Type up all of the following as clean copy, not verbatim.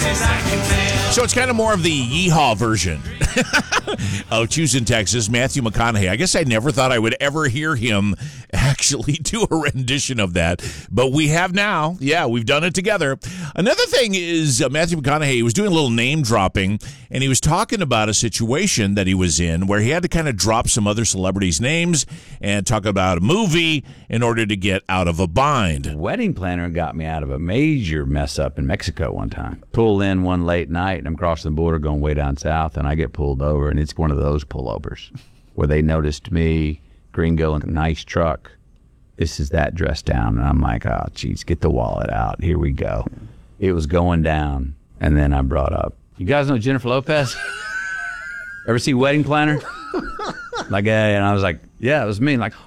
Texas I can tell. So it's kind of more of the yeehaw version of Choosing Texas, Matthew McConaughey. I guess I never thought I would ever hear him actually do a rendition of that, but we have now. Yeah, we've done it together. Another thing is Matthew McConaughey was doing a little name dropping, and he was talking about a situation that he was in where he had to kind of drop some other celebrities' names and talk about a movie in order to get out of a bind. Wedding planner got me out of a major mess up in Mexico one time. Pull in one late night, and I'm crossing the border going way down south, and I get pulled over, and it's one of those pullovers where they noticed me, gringo, in a nice truck. This is that dress down, and I'm like, oh, geez, get the wallet out. Here we go. It was going down, and then I brought up, you guys know Jennifer Lopez? Ever see Wedding Planner? Like, hey, and I was like, yeah, it was me. Like,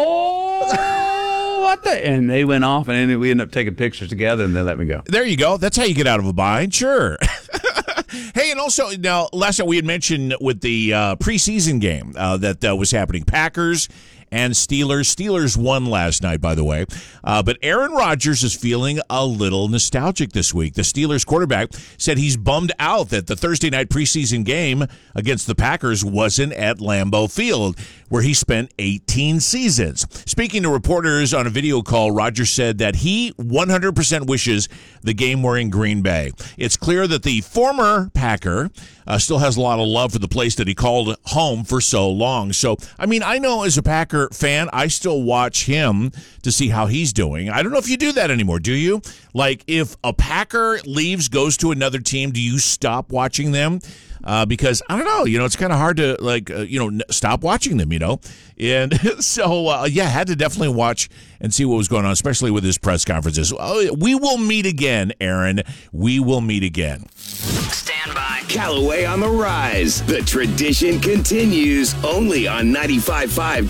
oh, what the? And they went off, and then we ended up taking pictures together, and they let me go. There you go. That's how you get out of a bind. Sure. Hey, and also, now, last night we had mentioned with the preseason game that was happening, Packers and Steelers. Steelers won last night, by the way. But Aaron Rodgers is feeling a little nostalgic this week. The Steelers quarterback said he's bummed out that the Thursday night preseason game against the Packers wasn't at Lambeau Field, where he spent 18 seasons. Speaking to reporters on a video call, Rodgers said that he 100% wishes the game were in Green Bay. It's clear that the former Packer still has a lot of love for the place that he called home for so long. So, I mean, I know as a Packer fan, I still watch him to see how he's doing. I don't know if you do that anymore, do you? Like, if a Packer leaves, goes to another team, do you stop watching them? Because, I don't know, it's kind of hard to, stop watching them, And so, had to definitely watch and see what was going on, especially with his press conferences. We will meet again, Aaron. We will meet again. Stand by. Callaway on the rise. The tradition continues only on 95.5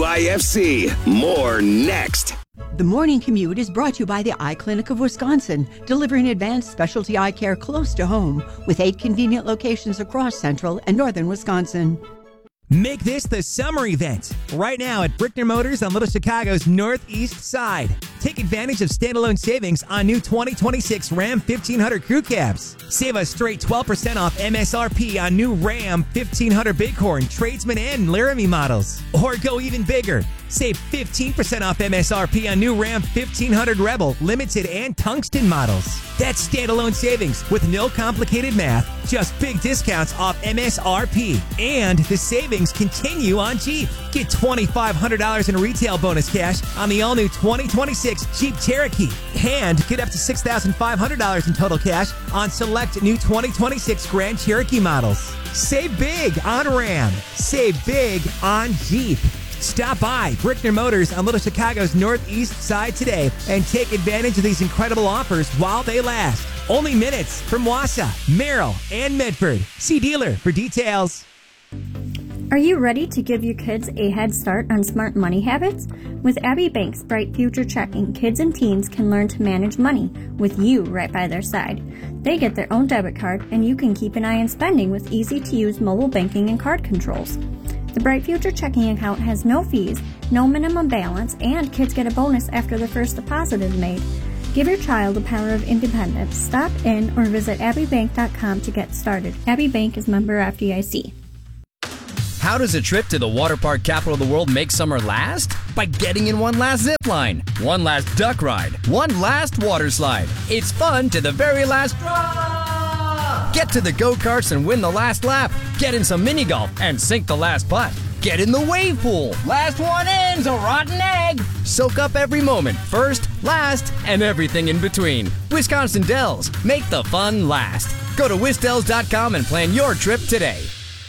WIFC. More next. The Morning Commute is brought to you by the Eye Clinic of Wisconsin, delivering advanced specialty eye care close to home with 8 convenient locations across central and northern Wisconsin. Make this the summer event right now at Brickner Motors on Little Chicago's northeast side. Take advantage of standalone savings on new 2026 Ram 1500 crew cabs. Save a straight 12% off MSRP on new Ram 1500 Bighorn, Tradesman, and Laramie models. Or go even bigger. Save 15% off MSRP on new Ram 1500 Rebel, Limited, and Tungsten models. That's standalone savings with no complicated math, just big discounts off MSRP. And the savings continue on Jeep. Get $2,500 in retail bonus cash on the all-new 2026 Jeep Cherokee. And get up to $6,500 in total cash on select new 2026 Grand Cherokee models. Save big on Ram. Save big on Jeep. Stop by Brickner Motors on Little Chicago's northeast side today and take advantage of these incredible offers while they last. Only minutes from Wausau, Merrill, and Medford. See dealer for details. Are you ready to give your kids a head start on smart money habits? With Abbey Bank's Bright Future Checking, kids and teens can learn to manage money with you right by their side. They get their own debit card, and you can keep an eye on spending with easy-to-use mobile banking and card controls. The Bright Future checking account has no fees, no minimum balance, and kids get a bonus after the first deposit is made. Give your child the power of independence. Stop in or visit abbeybank.com to get started. Abbey Bank is member FDIC. How does a trip to the water park capital of the world make summer last? By getting in one last zip line, one last duck ride, one last water slide. It's fun to the very last drop. Get to the go-karts and win the last lap. Get in some mini golf and sink the last putt. Get in the wave pool. Last one in's a rotten egg. Soak up every moment, first, last, and everything in between. Wisconsin Dells, make the fun last. Go to wisdells.com and plan your trip today.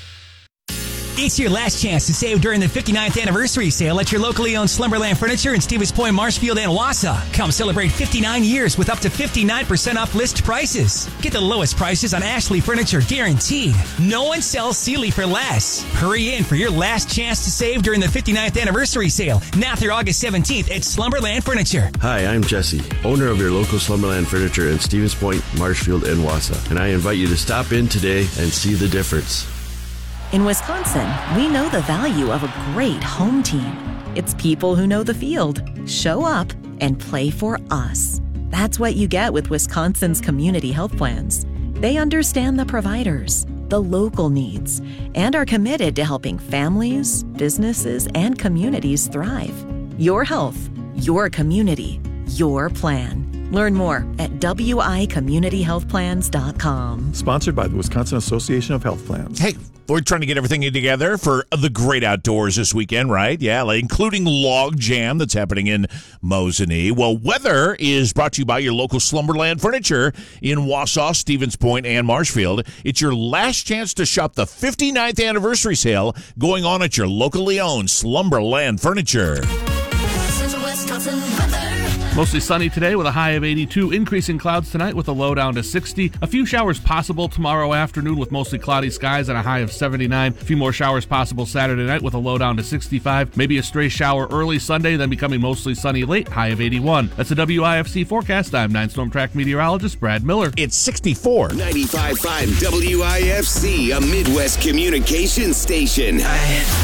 It's your last chance to save during the 59th anniversary sale at your locally owned Slumberland Furniture in Stevens Point, Marshfield, and Wausau. Come celebrate 59 years with up to 59% off list prices. Get the lowest prices on Ashley Furniture guaranteed. No one sells Sealy for less. Hurry in for your last chance to save during the 59th anniversary sale, now through August 17th at Slumberland Furniture. Hi, I'm Jesse, owner of your local Slumberland Furniture in Stevens Point, Marshfield, and Wausau, and I invite you to stop in today and see the difference. In Wisconsin, we know the value of a great home team. It's people who know the field, show up, and play for us. That's what you get with Wisconsin's community health plans. They understand the providers, the local needs, and are committed to helping families, businesses, and communities thrive. Your health, your community, your plan. Learn more at wicommunityhealthplans.com. Sponsored by the Wisconsin Association of Health Plans. Hey, we're trying to get everything together for the great outdoors this weekend, right? Yeah, like including Log Jam that's happening in Mosinee. Well, weather is brought to you by your local Slumberland Furniture in Wausau, Stevens Point, and Marshfield. It's your last chance to shop the 59th anniversary sale going on at your locally owned Slumberland Furniture. Mostly sunny today with a high of 82. Increasing clouds tonight with a low down to 60. A few showers possible tomorrow afternoon with mostly cloudy skies and a high of 79. A few more showers possible Saturday night with a low down to 65. Maybe a stray shower early Sunday, then becoming mostly sunny late, high of 81. That's a WIFC forecast. I'm 9 Storm Track meteorologist Brad Miller. It's 64. 95.5 WIFC, a Midwest communication station.